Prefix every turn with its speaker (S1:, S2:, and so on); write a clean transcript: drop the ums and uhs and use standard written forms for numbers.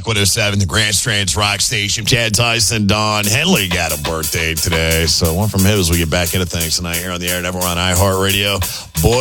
S1: Rock 107, the Grand Strands Rock Station. Chad Tyson, Don Henley got a birthday today. So one from him as we get back into things tonight here on the air and everywhere on iHeartRadio. Boy,